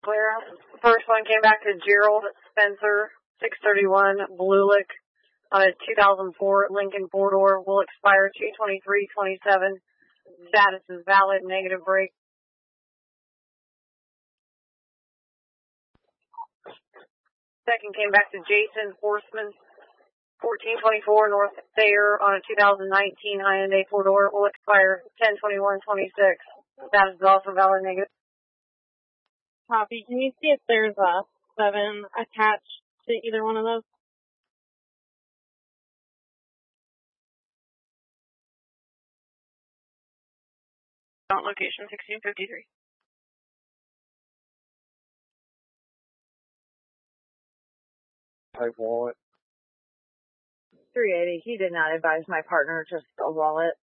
clear. First one came back to Gerald Spencer, 631 Bluelick, on a 2004 Lincoln four-door. Will expire 2/23/27. Status is valid, negative brake. Second came back to Jason Horseman, 1424 North Thayer, on a 2019 Hyundai four-door. Will expire 10/21/26. Status is also valid, negative. Copy. Can you see if there's a 7 attached to either one of those? Location 1653. Type wallet. 380. He did not advise my partner just a wallet.